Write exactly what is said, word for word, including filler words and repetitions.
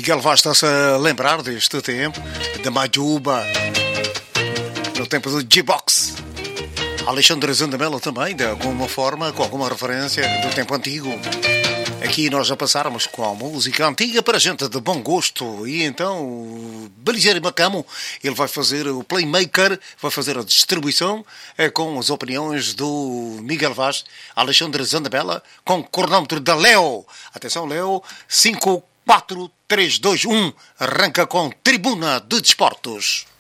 Miguel Vaz está-se a lembrar deste tempo, da Majuba, no tempo do G-Box. Alexandre Zandamela também, de alguma forma, com alguma referência do tempo antigo. Aqui nós já passáramos com a música antiga para gente de bom gosto. E então, o Belisário Macamo, ele vai fazer o playmaker, vai fazer a distribuição é, com as opiniões do Miguel Vaz, Alexandre Zandamela, com cronómetro da Léo. Atenção, Léo, cinco, quatro, três, dois, um, arranca com Tribuna de Desportos.